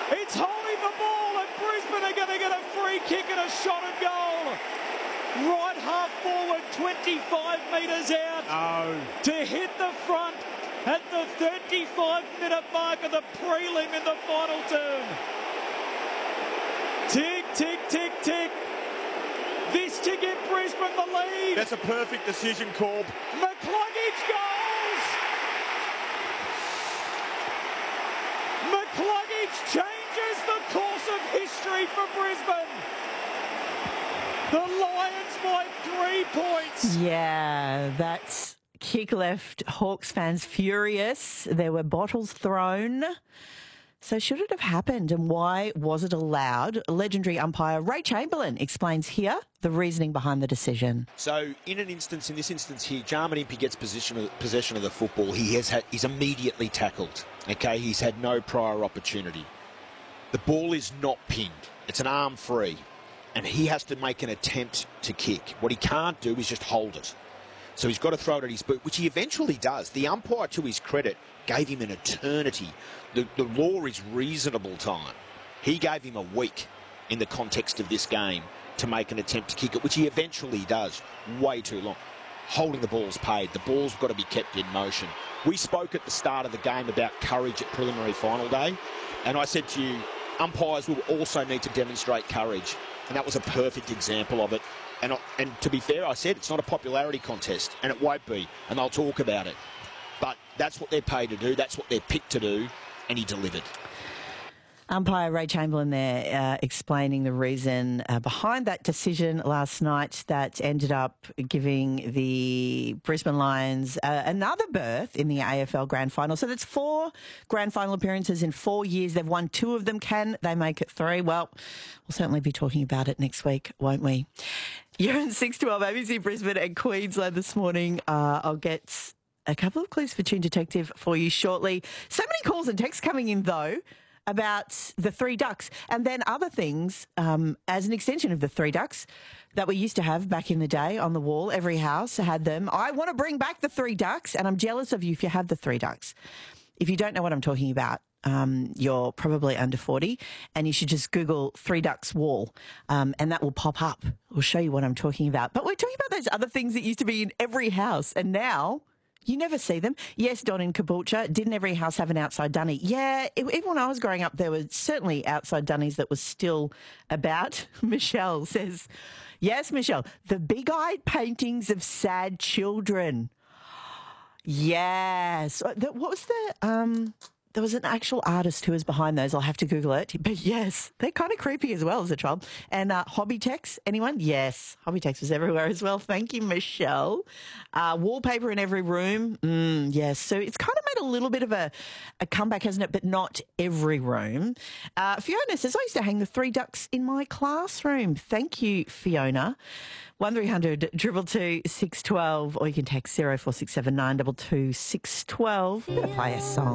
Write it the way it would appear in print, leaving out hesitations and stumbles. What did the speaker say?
It's holding the ball, and Brisbane are going to get a free kick and a shot and goal. Right half forward, 25 metres out. Oh. To hit the front at the 35-minute mark of the prelim in the final term. Tick, tick, tick, tick. This to give Brisbane the lead. That's a perfect decision, Corb. McCluggage goals. McCluggage changes the course of history for Brisbane. The Lions by 3 points. Yeah, that's kick left Hawks fans furious. There were bottles thrown. So should it have happened, and why was it allowed? Legendary umpire Ray Chamberlain explains here the reasoning behind the decision. So in this instance here, Jarman Impey gets possession of the football. He's immediately tackled. Okay, he's had no prior opportunity. The ball is not pinned. It's an arm free. And he has to make an attempt to kick. What he can't do is just hold it. So he's got to throw it at his boot, which he eventually does. The umpire, to his credit, gave him an eternity. The law is reasonable time. He gave him a week in the context of this game to make an attempt to kick it, which he eventually does. Way too long. Holding the ball's paid. The ball's got to be kept in motion. We spoke at the start of the game about courage at preliminary final day, and I said to you, umpires will also need to demonstrate courage. And that was a perfect example of it. And to be fair, I said it's not a popularity contest, and it won't be, and they'll talk about it. But that's what they're paid to do, that's what they're picked to do, and he delivered. Umpire Ray Chamberlain there explaining the reason behind that decision last night that ended up giving the Brisbane Lions another berth in the AFL Grand Final. So that's 4 Grand Final appearances in 4 years. They've won 2 of them. Can they make it 3? Well, we'll certainly be talking about it next week, won't we? You're in 612 ABC Brisbane and Queensland this morning. I'll get a couple of clues for Tune Detective for you shortly. So many calls and texts coming in, though, about the 3 ducks and then other things as an extension of the 3 ducks that we used to have back in the day on the wall. Every house had them. I want to bring back the 3 ducks, and I'm jealous of you if you have the 3 ducks. If you don't know what I'm talking about, you're probably under 40, and you should just Google 3 ducks wall, and that will pop up. We'll show you what I'm talking about. But we're talking about those other things that used to be in every house, and now you never see them. Yes, Don in Caboolture, didn't every house have an outside dunny? Yeah, even when I was growing up, there were certainly outside dunnies that was still about. Michelle says, yes, Michelle, the big-eyed paintings of sad children. Yes. What was the... There was an actual artist who was behind those. I'll have to Google it. But yes, they're kind of creepy as well as a child. And Hobbytex, anyone? Yes, Hobbytex was everywhere as well. Thank you, Michelle. Wallpaper in every room. Yes. So it's kind of made a little bit of a comeback, hasn't it? But not every room. Fiona says, I used to hang the 3 ducks in my classroom. Thank you, Fiona. 1300 222 612, or you can text 0467 922 612. Play a song.